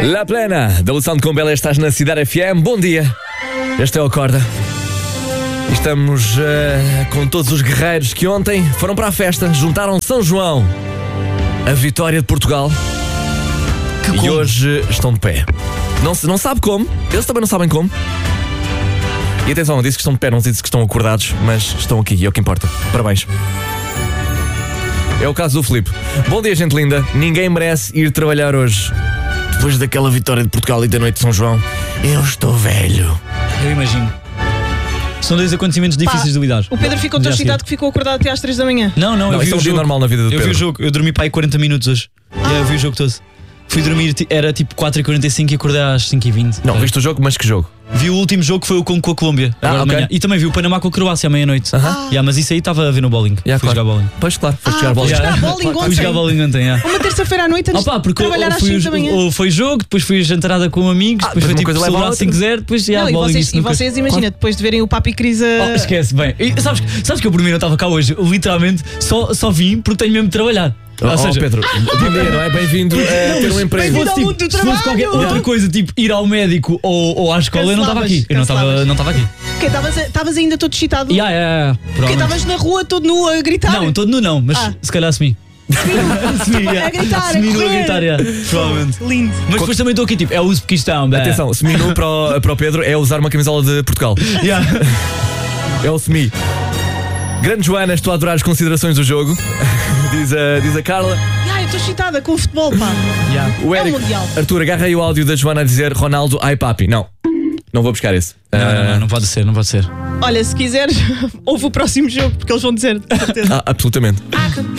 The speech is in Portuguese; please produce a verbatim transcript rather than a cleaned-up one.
La Plena, da Lução de Combela, estás na Cidade F M. Bom dia, este é o Acorda. Estamos uh, com todos os guerreiros que ontem foram para a festa, juntaram São João, a vitória de Portugal, que e como? hoje estão de pé. Não, se, não sabe como, eles também não sabem como. E atenção, disse que estão de pé, não disse que estão acordados, mas estão aqui, e é o que importa. Parabéns. É o caso do Filipe. Bom dia, gente linda. Ninguém merece ir trabalhar hoje. Depois daquela vitória de Portugal e da noite de São João, eu estou velho. Eu imagino. São dois acontecimentos difíceis Pá, de lidar. O Pedro ficou tão excitado que ficou acordado até às três da manhã. Não, não, não eu vi é o um jogo. dia normal na vida do eu Pedro. vi o jogo, eu dormi para aí quarenta minutos hoje. Ah. Yeah, eu vi o jogo todo. Fui dormir, era tipo quatro e quarenta e cinco e acordei às cinco e vinte. Não, é. Viste o jogo, mas que jogo? Vi o último jogo que foi o com, com a Colômbia. Ah, okay. E também vi o Panamá com a Croácia à meia-noite. Uh-huh. Ah. Yeah, mas isso aí estava a ver no bowling. Yeah, fui claro. jogar bowling. Pois claro, foste ah, jogar bowling. Jogar bowling ontem. Fui jogar bowling ontem, yeah. Uma terça-feira à noite antes Opa, porque de trabalhar às fui, cinco da manhã. ou foi jogo, depois fui jantarada com amigos, Ah, depois foi tipo celebrar cinco zero, depois yeah, não, bowling. e vocês, e vocês imagina, depois de verem o Papi Cris a... Oh, esquece, bem. E, sabes, sabes que eu por mim não estava cá hoje? Eu, literalmente só, só vim porque tenho mesmo de trabalhar. Oh, Ou seja, oh, Pedro, bom dia, não é? Bem-vindo a ter um emprego. Se fosse, tipo, se fosse qualquer outra coisa, tipo ir ao médico ou, ou à escola, eu não estava aqui. Eu não estava não estava aqui. Estavas ainda todo excitado? Yeah, yeah, yeah, Porque estavas na rua todo nu a gritar? Não, todo nu não, mas ah. se calhar semi. Semi, yeah. a gritar, semi a, a gritar, yeah. Provavelmente. Lindo. Mas depois também estou aqui, tipo, é o Uzbequistão. Atenção, semi-nu para, o, para o Pedro é usar uma camisola de Portugal. Yeah. É o semi. Grande Joana, estou a adorar as considerações do jogo. Diz a, diz a Carla. Yeah, eu estou excitada com o futebol, pá. Yeah. O Eric, é um mundial. Arthur, agarra aí o áudio da Joana a dizer Ronaldo, ai papi. Não, não vou buscar esse. Não, uh... não, não, não pode ser, não pode ser. Olha, se quiseres, ouve o próximo jogo, porque eles vão dizer. Ah, absolutamente.